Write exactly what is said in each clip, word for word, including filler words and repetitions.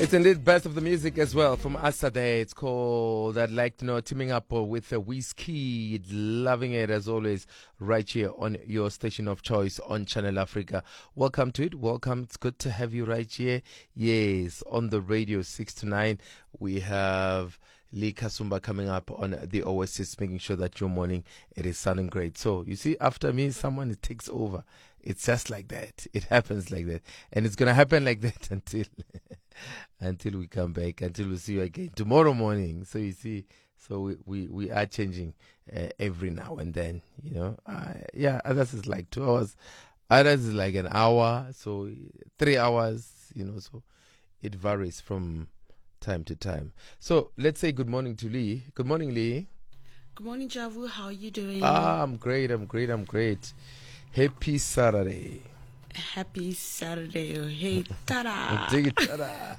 It's indeed best of the music as well from us today. It's called I'd Like to Know, teaming up with a Whiskey. Loving it as always, right here on your station of choice on Channel Africa. Welcome to it. Welcome. It's good to have you right here. Yes, on the radio six to nine, we have Lee Kasumba coming up on the Oasis, making sure that your morning it is sounding great. So you see, after me, someone takes over. It's just like that. It happens like that, and it's gonna happen like that until until we come back, until we see you again tomorrow morning. So you see, so we we, we are changing uh, every now and then. You know, uh, yeah. Others is like two hours, others is like an hour, so three hours. You know, so it varies from time to time. So let's say good morning to Lee. Good morning, Lee. Good morning, Javu. How are you doing? Ah, I'm great. I'm great. I'm great. Happy Saturday. Happy Saturday. Oh, hey, tada. Dig it, tada.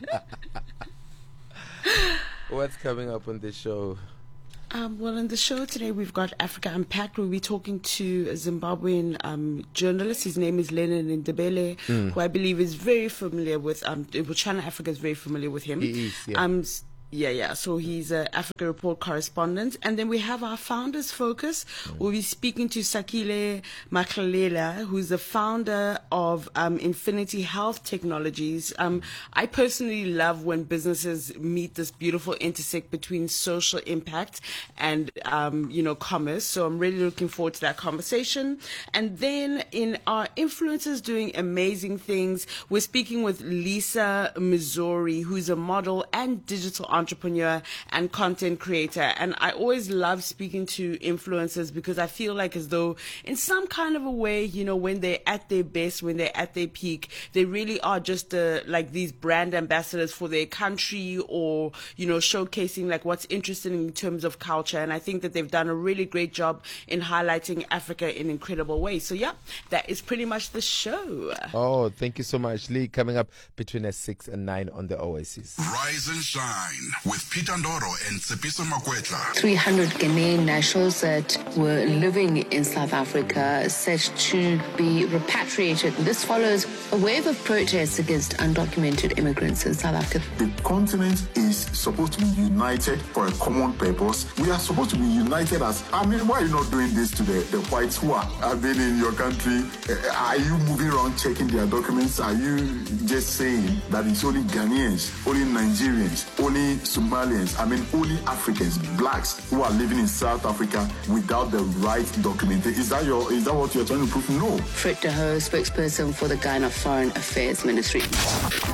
What's coming up on the show? Um, well, in the show today, we've got Africa Unpacked. We'll be talking to a Zimbabwean um, journalist. His name is Lennon Ndebele, mm. who I believe is very familiar with, um, Channel Africa is very familiar with him. He is, yeah. Um, Yeah, yeah. So he's an Africa Report correspondent. And then we have our Founders Focus. Mm. We'll be speaking to Sakile Makhalela, who's the founder of um, Infinity Health Technologies. Um, I personally love when businesses meet this beautiful intersect between social impact and, um, you know, commerce. So I'm really looking forward to that conversation. And then in our influencers doing amazing things, we're speaking with Lisa Missouri, who's a model and digital entrepreneur and content creator. And I always love speaking to influencers because I feel like as though in some kind of a way, you know, when they're at their best, when they're at their peak, they really are just uh, like these brand ambassadors for their country, or, you know, showcasing like what's interesting in terms of culture. And I think that they've done a really great job in highlighting Africa in incredible ways. So yeah, that is pretty much the show. Oh, thank you so much, Lee. Coming up between us six and nine on the Oasis. Rise and shine with Peter Ndoro and Tsepiso Makwetla. three hundred Ghanaian nationals that were living in South Africa set to be repatriated. This follows a wave of protests against undocumented immigrants in South Africa. The continent is supposed to be united for a common purpose. We are supposed to be united as, I mean, why are you not doing this to the, the whites who are, have been in your country? Are you moving around checking their documents? Are you just saying that it's only Ghanaians, only Nigerians, only Somalians, I mean only Africans, blacks who are living in South Africa without the right documentation? Is that your? Is that what you're trying to prove? No. Frit de Hoo, spokesperson for the Ghana Foreign Affairs Ministry.